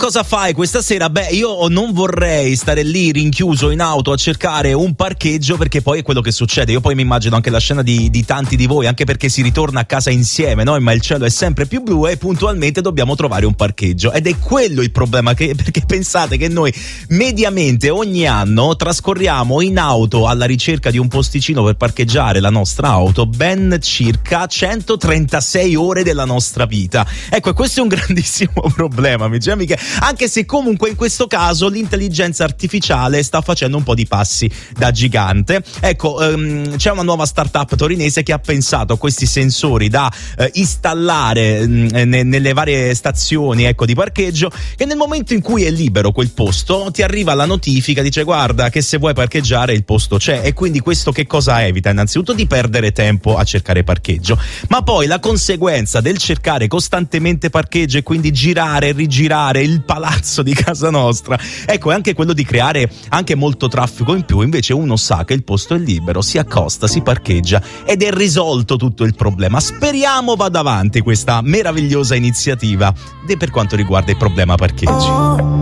cosa fai questa sera? Beh, io non vorrei stare lì rinchiuso in auto a cercare un parcheggio, perché poi è quello che succede. Io poi mi immagino anche la scena di tanti di voi, anche perché si ritorna a casa insieme, no? Ma il cielo è sempre più blu e puntualmente dobbiamo trovare un parcheggio, ed è quello il problema, perché pensate che noi mediamente ogni anno trascorriamo in auto alla ricerca di un posticino per parcheggiare la nostra auto ben circa 136 ore della nostra vita. Ecco, questo è un grandissimo problema, amici e amiche, anche se comunque in questo caso l'intelligenza artificiale sta facendo un po' di passi da gigante. Ecco, c'è una nuova startup torinese che ha pensato a questi sensori da installare nelle varie stazioni, ecco, di parcheggio, che nel momento in cui è libero quel posto ti arriva la notifica, dice guarda che se vuoi parcheggiare il posto c'è. E quindi questo che cosa evita? Innanzitutto di perdere tempo a cercare parcheggio, ma poi la conseguenza del cercare costantemente parcheggio e quindi girare e rigirare il palazzo di casa nostra, ecco, è anche quello di creare anche molto traffico in più. Invece uno sa che il posto è libero, si accosta, si parcheggia ed è risolto tutto il problema. Speriamo vada avanti questa meravigliosa iniziativa per quanto riguarda il problema parcheggi.